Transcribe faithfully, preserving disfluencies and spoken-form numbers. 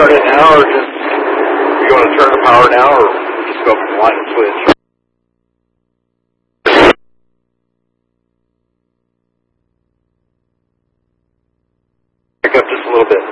start it now, or just you want to turn the power now, or just go from the line and switch? Back up just a little bit.